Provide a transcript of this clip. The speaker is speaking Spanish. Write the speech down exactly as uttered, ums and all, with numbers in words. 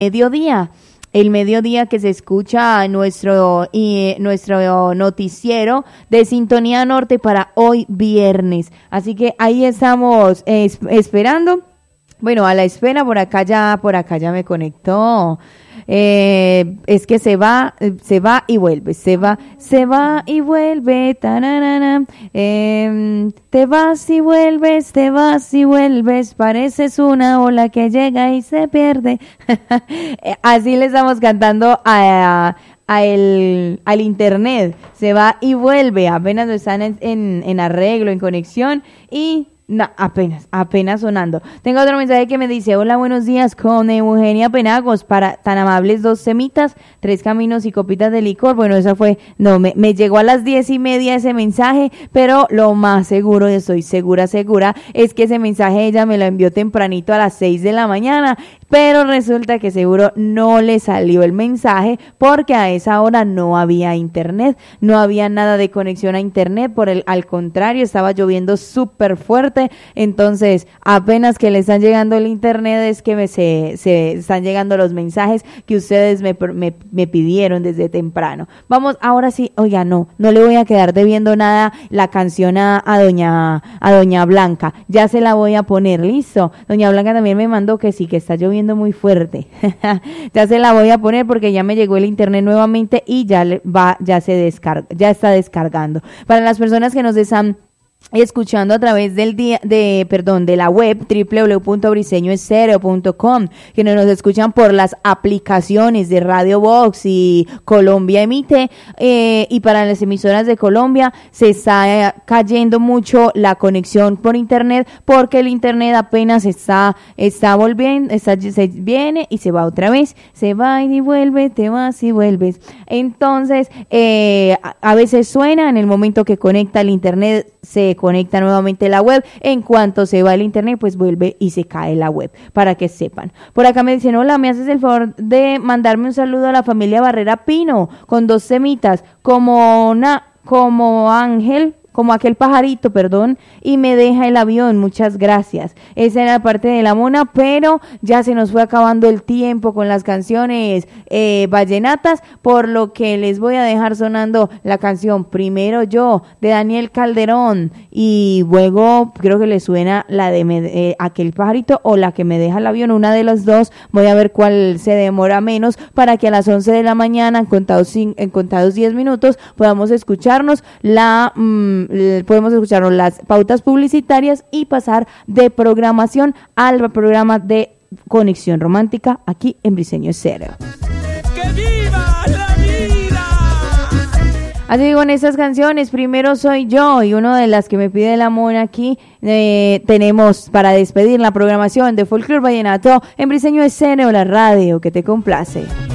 mediodía. El mediodía que se escucha nuestro, y, nuestro noticiero de Sintonía Norte para hoy viernes. Así que ahí estamos eh, esperando. Bueno, a la espera, por acá ya, por acá ya me conectó. Eh, es que se va, se va y vuelve, se va, se va y vuelve, tararara, eh, te vas y vuelves, te vas y vuelves, pareces una ola que llega y se pierde. Así le estamos cantando a, a el, al internet, se va y vuelve, apenas lo están en, en, en arreglo, en conexión y no, apenas, apenas sonando. Tengo otro mensaje que me dice: hola, buenos días, con Eugenia Penagos, para tan amables dos semitas, tres caminos y copitas de licor. Bueno, esa fue, no, me, me llegó a las diez y media ese mensaje, pero lo más seguro, estoy segura, segura, es que ese mensaje ella me lo envió tempranito a las seis de la mañana, pero resulta que seguro no le salió el mensaje porque a esa hora no había internet, no había nada de conexión a internet, por el, al contrario, estaba lloviendo súper fuerte. Entonces, apenas que le están llegando el internet es que me, se, se están llegando los mensajes que ustedes me, me, me pidieron desde temprano. Vamos, ahora sí, oiga, no, no le voy a quedar debiendo nada la canción a, a doña a doña Blanca. Ya se la voy a poner, listo. Doña Blanca también me mandó que sí, que está lloviendo muy fuerte. Ya se la voy a poner porque ya me llegó el internet nuevamente y ya le va, ya se descarga, ya está descargando. Para las personas que nos están escuchando a través del día de perdón de la web doble u doble u doble u punto briseño estéreo punto com, que nos escuchan por las aplicaciones de Radio Box y Colombia Emite, eh, y para las emisoras de Colombia se está cayendo mucho la conexión por internet porque el internet apenas está está volviendo, está, se viene y se va otra vez, se va y vuelve, te vas y vuelves. Entonces eh, a, a veces suena, en el momento que conecta el internet se conecta nuevamente la web, en cuanto se va el internet pues vuelve y se cae la web, para que sepan. Por acá me dicen: hola, me haces el favor de mandarme un saludo a la familia Barrera Pino con dos semitas, como una, como Ángel, como aquel pajarito, perdón, y me deja el avión, muchas gracias. Esa era la parte de la mona, pero ya se nos fue acabando el tiempo con las canciones eh, vallenatas, por lo que les voy a dejar sonando la canción Primero Yo, de Daniel Calderón, y luego creo que le suena la de me, eh, aquel pajarito o la que me deja el avión, una de las dos. Voy a ver cuál se demora menos, para que a las once de la mañana, en contados, en contados diez minutos, podamos escucharnos la... Mmm, podemos escuchar las pautas publicitarias y pasar de programación al programa de Conexión Romántica aquí en Briseño Estéreo. ¡Que viva la vida! Así digo, en estas canciones, Primero Soy Yo y una de las que me pide el amor aquí, eh, tenemos para despedir la programación de Folklore Vallenato en Briseño Estéreo, la radio que te complace.